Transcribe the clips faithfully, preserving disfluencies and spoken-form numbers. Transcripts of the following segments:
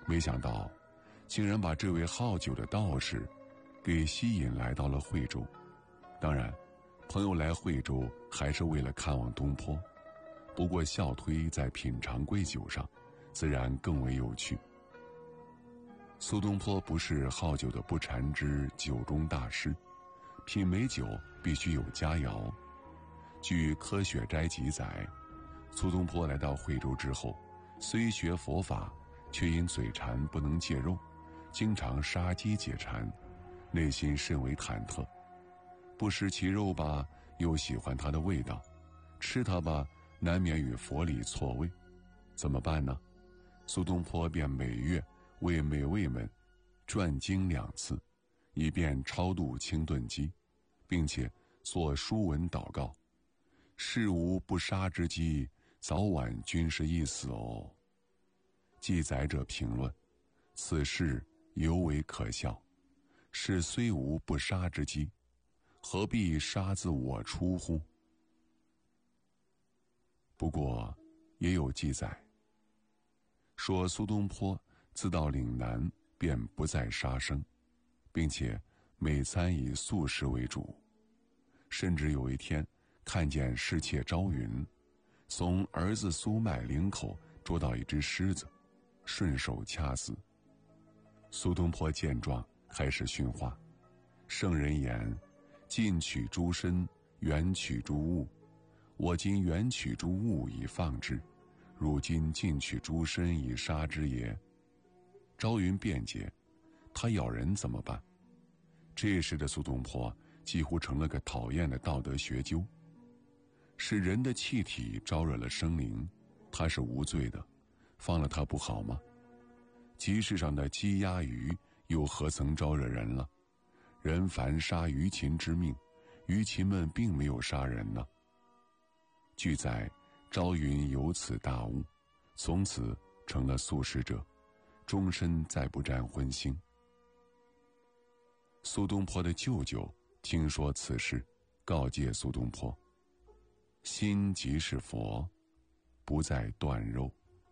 没想到竟然把这位好酒的道士给吸引来到了惠州。当然，朋友来惠州还是为了看望东坡，不过笑推在品尝贵酒上自然更为有趣。苏东坡不是好酒的不缠之酒中大师，品美酒必须有佳肴。据《科学斋》记载，苏东坡来到惠州之后，虽学佛法，却因嘴馋不能戒肉，经常杀鸡解馋，内心甚为忐忑。不食其肉吧，又喜欢它的味道；吃它吧，难免与佛理错位。怎么办呢？苏东坡便每月为美味们转经两次，以便超度清炖鸡，并且作书文祷告：事无不杀之鸡，早晚均是一死哦。记载者评论：此事尤为可笑，是虽无不杀之鸡，何必杀自我出乎？不过也有记载说，苏东坡自到岭南便不再杀生，并且每餐以素食为主，甚至有一天看见侍妾朝云从儿子苏迈领口捉到一只狮子，顺手掐死。苏东坡见状开始训话：圣人言，近取诸身，远取诸物。我今远取诸物以放之，如今近取诸身以杀之也。朝云辩解：他咬人怎么办？这时的苏东坡几乎成了个讨厌的道德学究。是人的气体招惹了生灵，他是无罪的，放了他不好吗？集市上的鸡鸭鱼又何曾招惹人了？人凡杀鱼禽之命，鱼禽们并没有杀人呢。据载，朝云由此大悟，从此成了素食者，终身再不沾荤腥。苏东坡的舅舅听说此事，告诫苏东坡：心即是佛，不再断肉。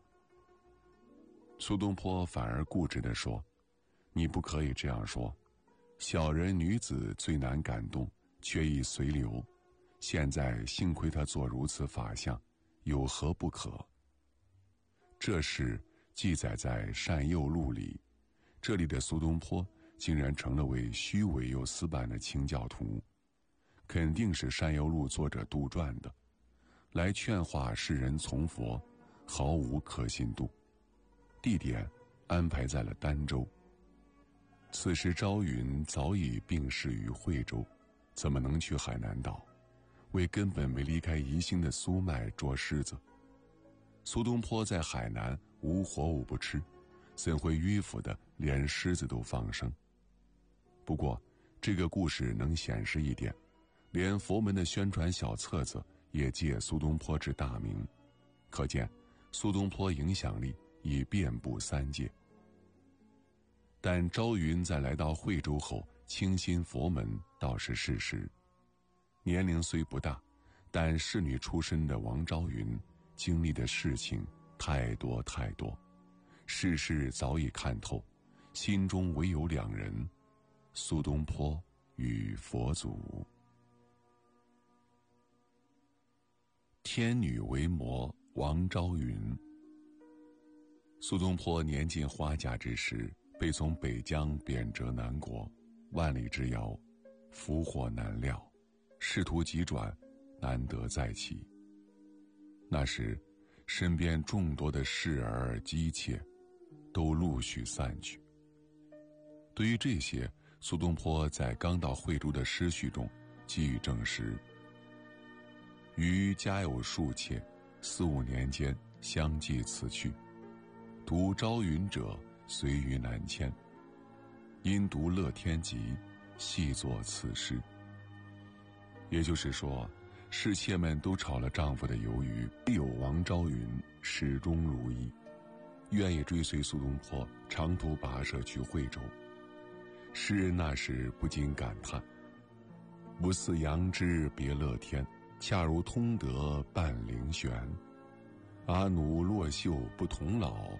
苏东坡反而固执地说：你不可以这样说，小人女子最难感动，却易随流，现在幸亏他做如此法相，有何不可？这事记载在《善诱录》里，这里的苏东坡竟然成了位虚伪又死板的清教徒，肯定是《善诱录》作者杜撰的，来劝化世人从佛，毫无可信度。地点安排在了儋州。此时朝云早已病逝于惠州，怎么能去海南岛为根本没离开宜兴的苏迈捉狮子？苏东坡在海南无活物不吃，怎会迂腐的连狮子都放生？不过这个故事能显示一点，连佛门的宣传小册子也借苏东坡之大名，可见苏东坡影响力已遍布三界。但朝云在来到惠州后倾心佛门倒是事实。年龄虽不大，但仕女出身的王昭云经历的事情太多太多，世事早已看透，心中唯有两人：苏东坡与佛祖。天女为魔，王昭云。苏东坡年近花甲之时，被从北疆贬谪南国，万里之遥，福祸难料，仕途急转，难得再起。那时身边众多的侍儿姬妾都陆续散去。对于这些，苏东坡在刚到惠州的诗序中给予证实：余家有数妾，四五年间相继辞去，读朝云者随于南迁，因读乐天集，细作此诗。也就是说，侍妾们都炒了丈夫的鱿鱼，唯有王昭云始终如一，愿意追随苏东坡长途跋涉去惠州。诗人那时不禁感叹：不似杨枝别乐天，恰如通德伴灵玄。阿奴落袖不同老，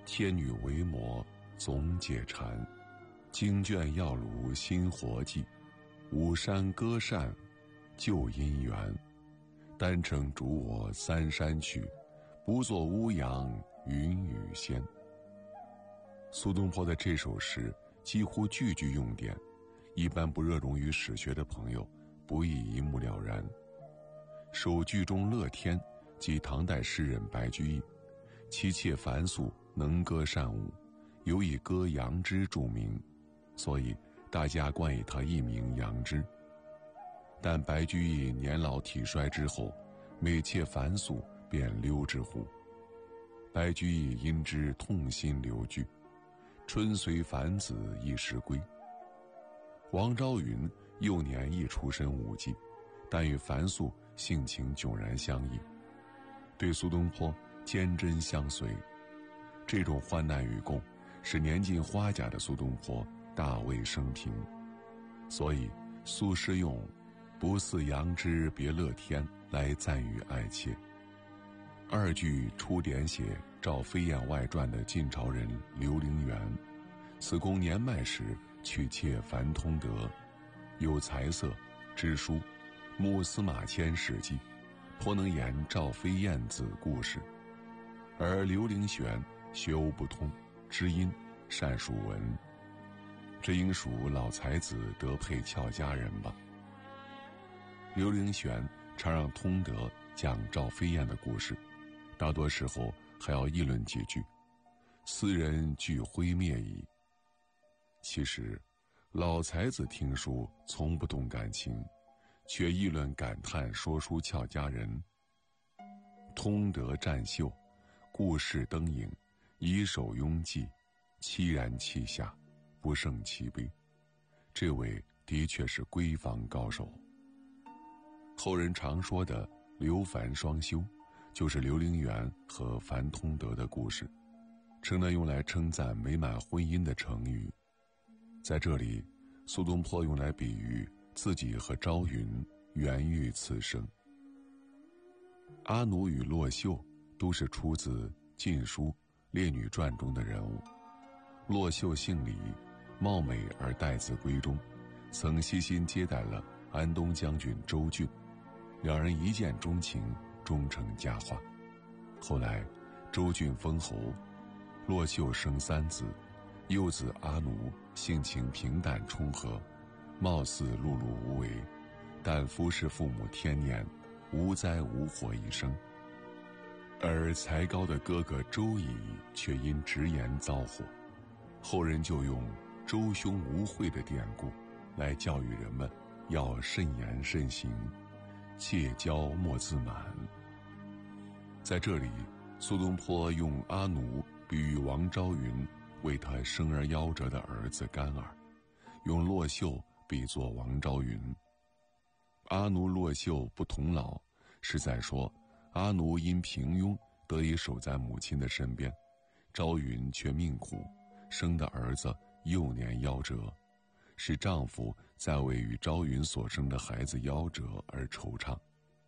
天女为魔总解馋，经卷药炉新活计，五山歌善旧姻缘。单程逐我三山去，不作乌阳云雨仙。苏东坡的这首诗几乎句句用典，一般不热衷于史学的朋友不易一目了然。首句中乐天即唐代诗人白居易，妻妾凡素，能歌善舞，尤以歌杨枝著名，所以大家冠以他艺名杨枝。但白居易年老体衰之后，美妾凡素便溜之乎。白居易因之痛心流句，春随凡子一时归。王昭云幼年亦出身舞伎，但与凡素性情迥然相异，对苏东坡坚贞相随。这种患难与共，使年近花甲的苏东坡大为生平。所以苏诗用不似杨枝别乐天来赞誉爱妾。二句出典写赵飞燕外传的晋朝人刘灵元，此公年迈时娶妾樊通德，有才色，知书，慕司马迁事迹，颇能言赵飞燕子故事。而刘灵玄学无不通，知音，善属文，这应属老才子得配俏佳人吧。刘灵玄常让通德讲赵飞燕的故事，大多时候还要议论几句，斯人俱灰灭矣。其实老才子听书从不动感情，却议论感叹说书俏佳人。通德占袖，故事登影，以手拥迹，凄然泣下，不胜其悲。这位的确是闺房高手。后人常说的刘樊双修，就是刘灵元和樊通德的故事，成了用来称赞美满婚姻的成语。在这里，苏东坡用来比喻自己和昭云缘遇此生。阿奴与洛秀都是出自《晋书·列女传》中的人物。洛秀姓李，貌美而待字闺中，曾悉心接待了安东将军周俊，两人一见钟情，终成佳话。后来周俊封侯，洛秀生三子，幼子阿奴性情平淡冲和，貌似碌碌无为，但夫侍父母天年，无灾无祸一生。而才高的哥哥周乙却因直言遭祸，后人就用周兄无讳的典故来教育人们要慎言慎行，戒骄莫自满。在这里，苏东坡用阿奴比喻王昭云为他生而夭折的儿子干儿，用洛秀比作王昭云。阿奴洛秀不同老，是在说阿奴因平庸得以守在母亲的身边，昭云却命苦，生的儿子幼年夭折，使丈夫在为与昭云所生的孩子夭折而惆怅。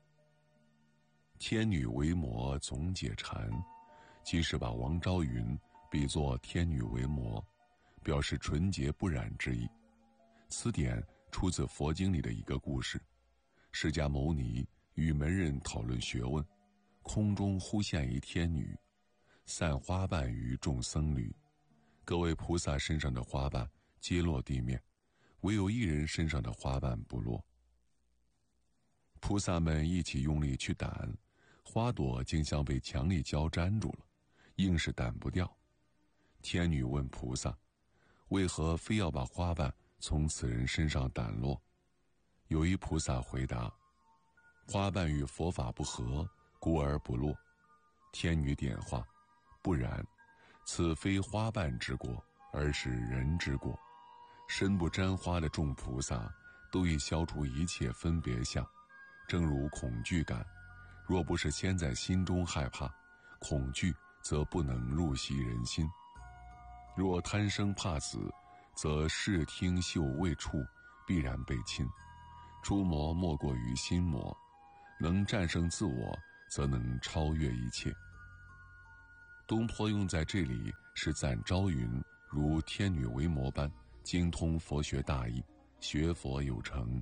天女为魔总解馋，即是把王昭云比作天女为魔，表示纯洁不染之意。此典出自佛经里的一个故事，释迦牟尼与门人讨论学问，空中忽现一天女，散花瓣于众僧侣，各位菩萨身上的花瓣皆落地面，唯有一人身上的花瓣不落。菩萨们一起用力去掸，花朵竟像被强力胶粘住了，硬是掸不掉。天女问菩萨，为何非要把花瓣从此人身上掸落？有一菩萨回答，花瓣与佛法不合，故而不落。天女点化，不然，此非花瓣之过，而是人之过。身不沾花的众菩萨都已消除一切分别相，正如恐惧感，若不是先在心中害怕，恐惧则不能入袭人心。若贪生怕死，则视听嗅味触必然被侵。诸魔莫过于心魔，能战胜自我，则能超越一切。 东坡用在这里是赞朝云如天女为模般精通佛学大义，学佛有成。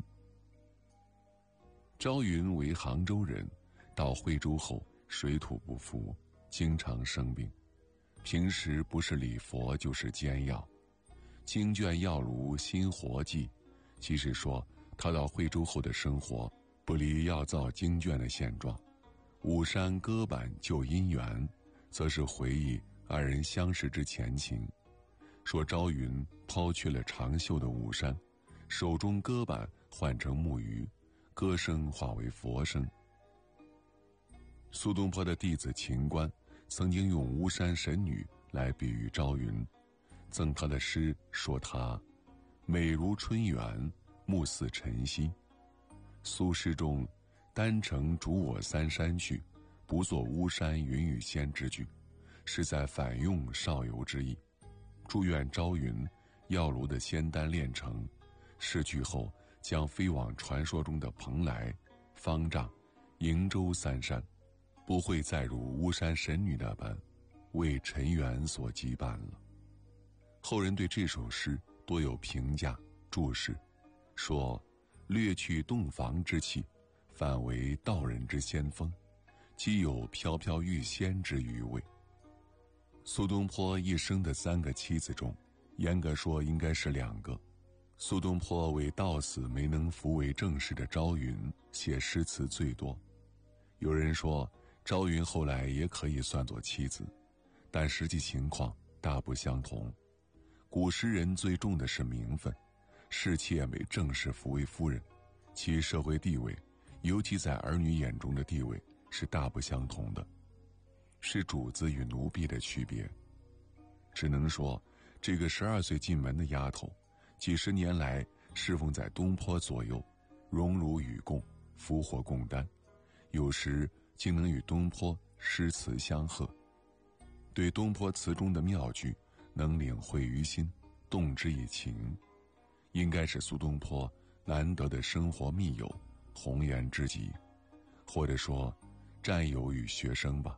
朝云为杭州人，到惠州后水土不服，经常生病，平时不是礼佛就是煎药，经卷药炉心活计。即是说他到惠州后的生活不离药造经卷的现状。武山歌板旧姻缘，则是回忆二人相识之前情，说朝云抛去了长袖的武山，手中歌板换成木鱼，歌声化为佛声。苏东坡的弟子秦观曾经用巫山神女来比喻朝云，赠他的诗说她美如春园，目似晨曦。苏诗中单程逐我三山去，不作巫山云雨仙之句，是在反用少游之意，祝愿朝云药炉的仙丹炼成，逝去后将飞往传说中的蓬莱、方丈、瀛洲三山，不会再如巫山神女那般为尘缘所羁绊了。后人对这首诗多有评价注释，说略去洞房之气，反为道人之仙风，既有飘飘欲仙之余味。苏东坡一生的三个妻子中，严格说应该是两个。苏东坡为到死没能扶为正室的朝云写诗词最多。有人说朝云后来也可以算作妻子，但实际情况大不相同。古诗人最重的是名分，侍妾为正室扶为夫人，其社会地位，尤其在儿女眼中的地位是大不相同的，是主子与奴婢的区别。只能说这个十二岁进门的丫头，几十年来侍奉在东坡左右，荣辱与共，福祸共担，有时竟能与东坡诗词相和，对东坡词中的妙句能领会于心，动之以情，应该是苏东坡难得的生活密友，红颜知己，或者说战友与学生吧。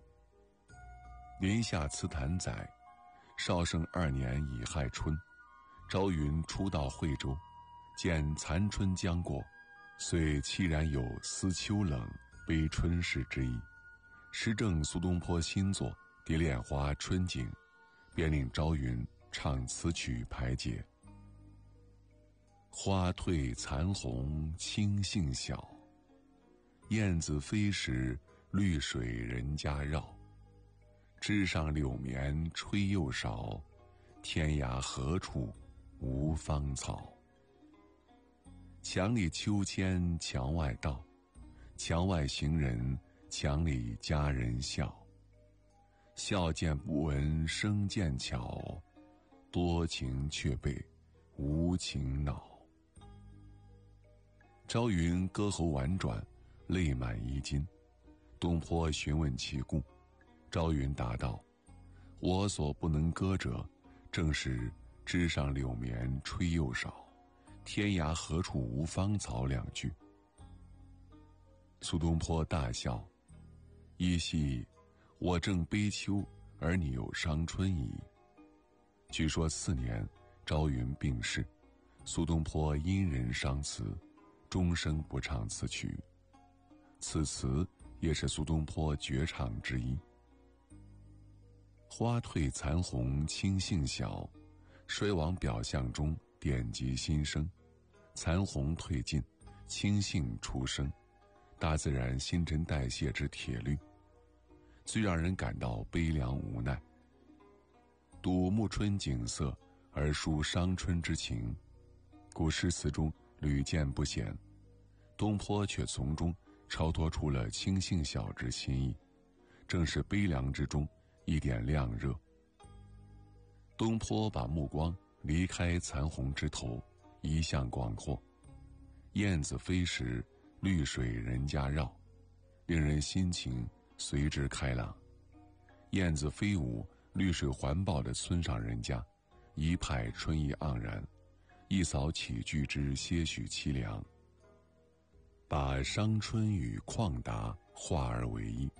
临夏词坛载，绍圣二年乙亥春，朝云初到惠州，见残春将过，遂凄然有思秋冷，悲春事之意。时正苏东坡新作《蝶恋花·春景》，便令朝云唱此曲排解。花褪残红青杏小，燕子飞时绿水人家绕。枝上柳绵吹又少，天涯何处无芳草。墙里秋千墙外道，墙外行人墙里佳人笑。笑渐不闻声渐巧，多情却被无情恼。朝云歌喉婉转，泪满衣襟。东坡询问其故，朝云答道：我所不能歌者，正是枝上柳绵吹又少，天涯何处无芳草两句。苏东坡大笑，依稀我正悲秋，而你有伤春矣。据说次年朝云病逝，苏东坡因人伤词，终生不唱此曲。此词也是苏东坡绝唱之一。花褪残红青杏小，衰亡表象中点及心声。残红褪尽，青杏出生，大自然新陈代谢之铁律，最让人感到悲凉无奈。睹暮春景色而抒伤春之情，古诗词中屡见不鲜，东坡却从中超脱出了青杏小之心意，正是悲凉之中一点亮热。东坡把目光离开残红枝头，移向广阔。燕子飞时，绿水人家绕，令人心情随之开朗。燕子飞舞，绿水环抱的村上人家，一派春意盎然，一扫起居之些许凄凉，把伤春与旷达化而为一，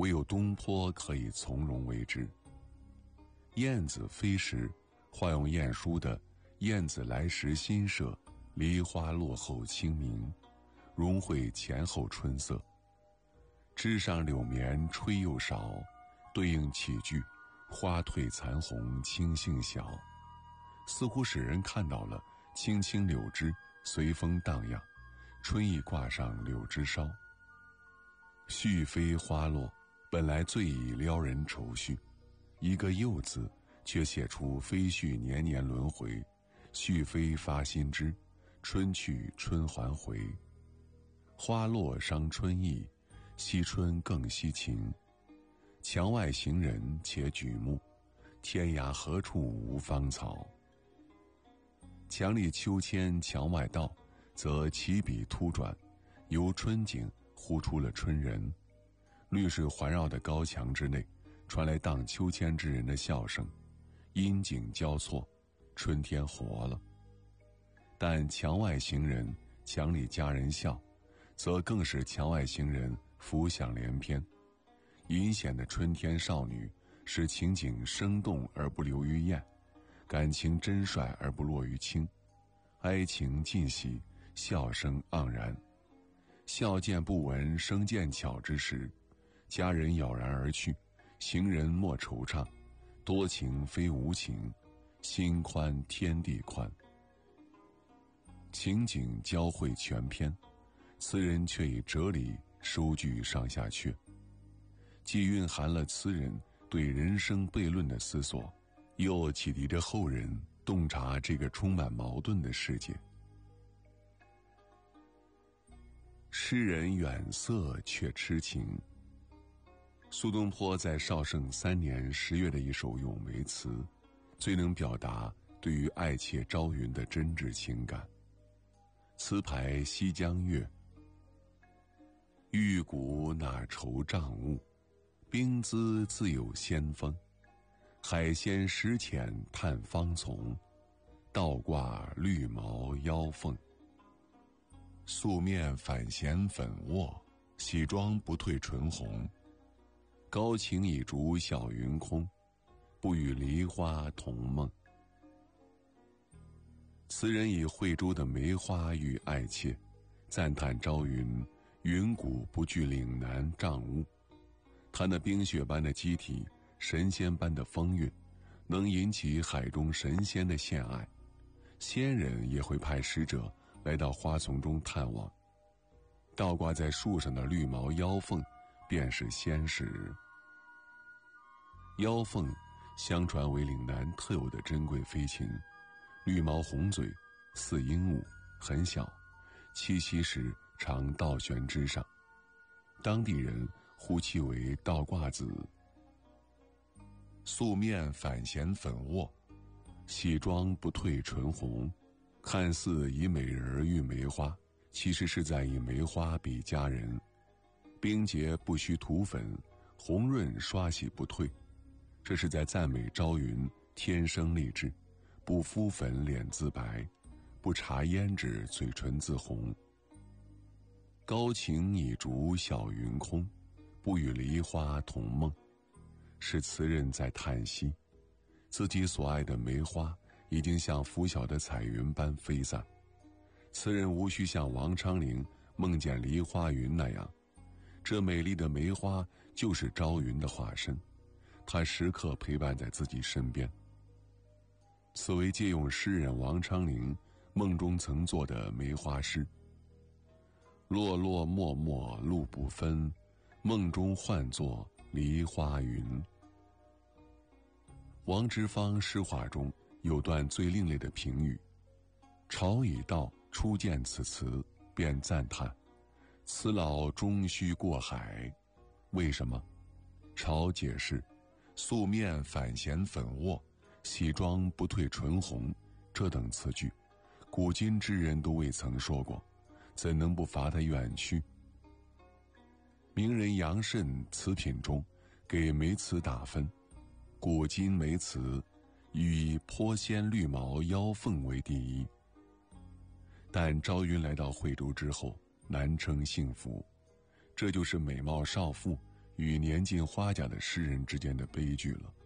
唯有东坡可以从容为之。燕子飞时，化用晏殊的“燕子来时新社，梨花落后清明”，融汇前后春色。枝上柳绵吹又少，对应起句“花褪残红青杏小”，似乎使人看到了青青柳枝随风荡漾，春意挂上柳枝梢。絮飞花落本来最易撩人愁绪，一个又字却写出飞絮年年轮回，絮飞发新枝，春去春还回。花落伤春意，惜春更惜情。墙外行人且举目，天涯何处无芳草。墙里秋千墙外道，则起笔突转，由春景呼出了春人。绿水环绕的高墙之内，传来荡秋千之人的笑声，阴景交错，春天活了。但墙外行人，墙里佳人笑，则更使墙外行人浮想联翩。阴险的春天少女，使情景生动而不流于艳，感情真率而不落于轻，哀情尽喜，笑声盎然。笑渐不闻声渐巧之时，佳人杳然而去，行人莫惆怅，多情非无情，心宽天地宽。情景交汇全篇，词人却以哲理收据上下阙，既蕴含了词人对人生悖论的思索，又启迪着后人洞察这个充满矛盾的世界。诗人远色却痴情。苏东坡在绍圣三年十月的一首咏梅词，最能表达对于爱妾朝云的真挚情感。词牌西江月，玉骨哪愁帐雾，冰姿自有仙风。海鲜石浅探芳丛，倒挂绿毛腰凤。素面反嫌粉卧，喜妆不褪唇红。高擎已逐晓云空，不与梨花同梦。词人以慧珠的梅花喻爱妾，赞叹朝云云谷不惧岭南瘴雾。他那冰雪般的机体，神仙般的风韵，能引起海中神仙的献爱。仙人也会派使者来到花丛中探望。倒挂在树上的绿毛腰凤，便是仙石。腰凤相传为岭南特有的珍贵飞禽，绿毛红嘴，似鹦鹉，很小，栖息时常倒悬枝上，当地人呼其为倒挂子。素面反嫌粉卧，喜妆不褪唇红。看似以美人喻梅花，其实是在以梅花比佳人。冰洁不需涂粉，红润刷洗不褪，这是在赞美朝云天生丽质，不敷粉脸自白，不搽胭脂嘴唇自红。高擎已逐晓云空，不与梨花同梦，是词人在叹息，自己所爱的梅花已经像拂晓的彩云般飞散。词人无需像王昌龄梦见梨花云那样，这美丽的梅花就是朝云的化身，它时刻陪伴在自己身边。此为借用诗人王昌龄梦中曾作的梅花诗：落落漠漠路不分，梦中唤作梨花云。王之芳诗话中有段最另类的评语：朝已到，初见此词，便赞叹此老终须过海。为什么？朝解释：素面反嫌粉卧，喜妆不褪唇红，这等词句，古今之人都未曾说过，怎能不罚他远去？名人杨慎词品中给梅词打分，古今梅词以颇仙绿毛腰凤为第一。但朝云来到惠州之后，难称幸福，这就是美貌少妇与年近花甲的诗人之间的悲剧了。